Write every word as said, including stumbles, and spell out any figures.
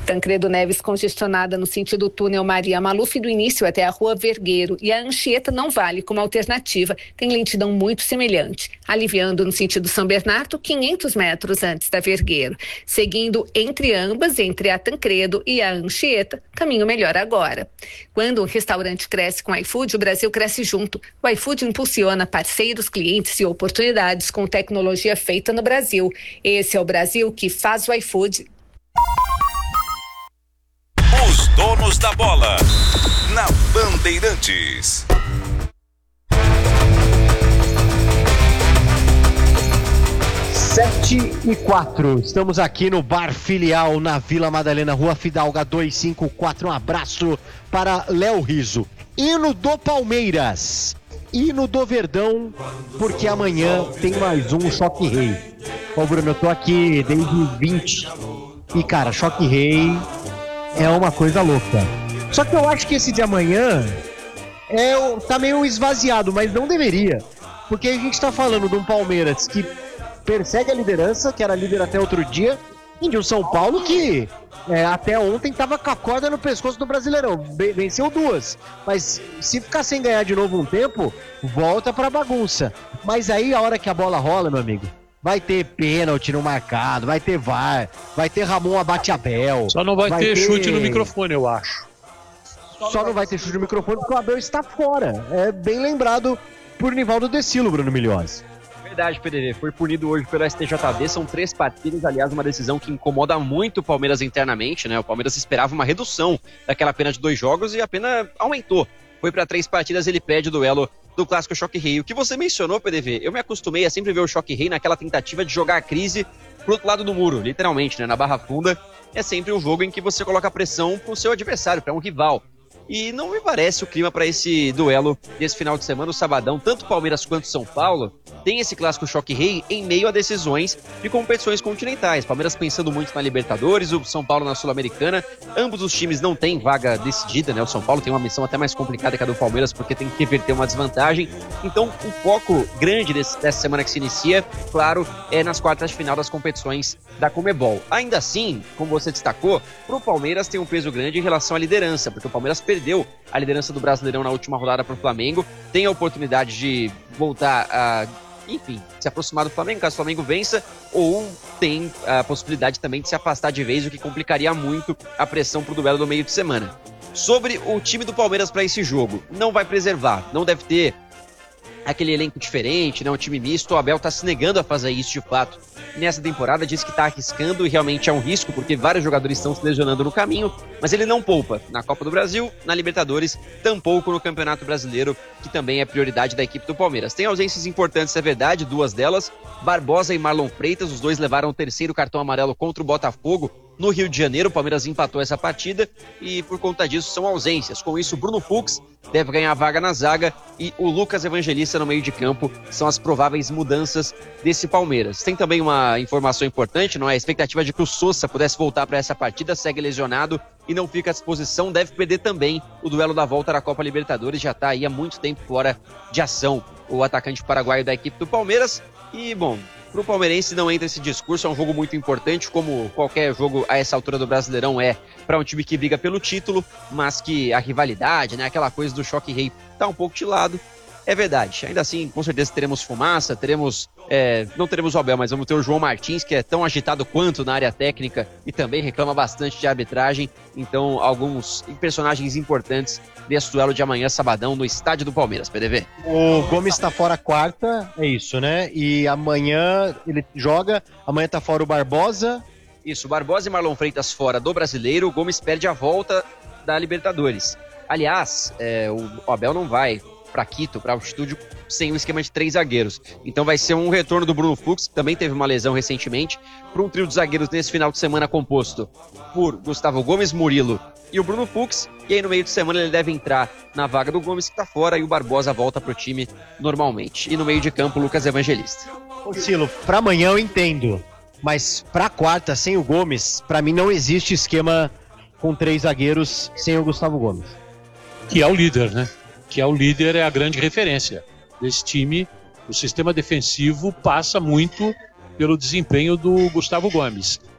Tancredo Neves congestionada no sentido túnel Maria Maluf do início até a Rua Vergueiro, e a Anchieta não vale como alternativa, tem lentidão muito semelhante, aliviando no sentido São Bernardo, quinhentos metros antes da Vergueiro. Seguindo entre ambas, entre a Tancredo e a Anchieta, caminho melhor agora. Quando um restaurante cresce com o iFood, o Brasil cresce junto. O iFood impulsiona parceiros, clientes e oportunidades com tecnologia feita no Brasil. Esse é o Brasil que faz o iFood. Os donos da bola, na Bandeirantes. Sete e quatro, estamos aqui no Bar Filial, na Vila Madalena, Rua Fidalga duzentos e cinquenta e quatro. Um abraço para Léo Riso. Hino do Palmeiras, hino do Verdão, porque amanhã tem mais um Choque Rei. Ô Bruno, eu tô aqui desde vinte e, cara, Choque Rei é uma coisa louca. Só que eu acho que esse de amanhã é, tá meio esvaziado, mas não deveria. Porque a gente tá falando de um Palmeiras que persegue a liderança, que era líder até outro dia, e de um São Paulo que é, até ontem tava com a corda no pescoço do Brasileirão. Venceu duas. Mas se ficar sem ganhar de novo um tempo, volta pra bagunça. Mas aí a hora que a bola rola, meu amigo, vai ter pênalti no marcado, vai ter V A R, vai ter Ramon abate Abel. Só não vai, vai ter, ter chute no microfone, eu acho. Só não vai ter chute no microfone porque o Abel está fora. É bem lembrado por Nivaldo Decilo, Bruno Milhões. Verdade, P D V. Foi punido hoje pelo S T J D. São três partidas, aliás, uma decisão que incomoda muito o Palmeiras internamente, né? O Palmeiras esperava uma redução daquela pena de dois jogos e a pena aumentou. Foi para três partidas, ele pede o duelo do clássico Choque Rei. O que você mencionou, P D V, eu me acostumei a sempre ver o Choque Rei naquela tentativa de jogar a crise pro outro lado do muro, literalmente, né? Na Barra Funda, é sempre um jogo em que você coloca pressão pro seu adversário, para um rival. E não me parece o clima para esse duelo desse final de semana, o sabadão. Tanto Palmeiras quanto São Paulo tem esse clássico Choque Rei em meio a decisões de competições continentais. Palmeiras pensando muito na Libertadores, o São Paulo na Sul-Americana. Ambos os times não têm vaga decidida, né? O São Paulo tem uma missão até mais complicada que a do Palmeiras, porque tem que reverter uma desvantagem. Então, o foco grande desse, dessa semana que se inicia, claro, é nas quartas de final das competições da Conmebol. Ainda assim, como você destacou, pro Palmeiras tem um peso grande em relação à liderança, porque o Palmeiras perdeu a liderança do Brasileirão na última rodada para o Flamengo, tem a oportunidade de voltar a, enfim, se aproximar do Flamengo, caso o Flamengo vença, ou tem a possibilidade também de se afastar de vez, o que complicaria muito a pressão para o duelo do meio de semana. Sobre o time do Palmeiras para esse jogo, não vai preservar, não deve ter aquele elenco diferente, né? Um time misto. O Abel tá se negando a fazer isso de fato nessa temporada, diz que tá arriscando e realmente é um risco, porque vários jogadores estão se lesionando no caminho, mas ele não poupa na Copa do Brasil, na Libertadores, tampouco no Campeonato Brasileiro, que também é prioridade da equipe do Palmeiras. Tem ausências importantes, é verdade, duas delas, Barbosa e Marlon Freitas, os dois levaram o terceiro cartão amarelo contra o Botafogo no Rio de Janeiro. O Palmeiras empatou essa partida e por conta disso são ausências. Com isso, Bruno Fux deve ganhar a vaga na zaga e o Lucas Evangelista no meio de campo são as prováveis mudanças desse Palmeiras. Tem também uma informação importante, não é? A expectativa de que o Sousa pudesse voltar para essa partida, segue lesionado e não fica à disposição, deve perder também o duelo da volta da Copa Libertadores, já está aí há muito tempo fora de ação o atacante paraguaio da equipe do Palmeiras. E, bom, para o palmeirense não entra esse discurso, é um jogo muito importante, como qualquer jogo a essa altura do Brasileirão é para um time que briga pelo título, mas que a rivalidade, né, aquela coisa do Choque Rei está um pouco de lado. É verdade, ainda assim, com certeza teremos fumaça, teremos, é, não teremos o Abel, mas vamos ter o João Martins, que é tão agitado quanto na área técnica e também reclama bastante de arbitragem. Então, alguns personagens importantes desse duelo de amanhã, sabadão, no estádio do Palmeiras, P D V. O Gomes está fora quarta, é isso, né? E amanhã ele joga, amanhã tá fora o Barbosa. Isso, Barbosa e Marlon Freitas fora do Brasileiro, o Gomes perde a volta da Libertadores. Aliás, é, o Abel não vai para Quito, para altitude, sem um esquema de três zagueiros. Então vai ser um retorno do Bruno Fux, que também teve uma lesão recentemente, para um trio de zagueiros nesse final de semana composto por Gustavo Gomes, Murilo e o Bruno Fux. E aí no meio de semana ele deve entrar na vaga do Gomes, que está fora, e o Barbosa volta pro time normalmente. E no meio de campo, Lucas Evangelista. Ô Silo, para amanhã eu entendo, mas para quarta, sem o Gomes, para mim não existe esquema com três zagueiros sem o Gustavo Gomes. Que é o líder, né? Que é o líder, é a grande referência desse time. O sistema defensivo passa muito pelo desempenho do Gustavo Gomes.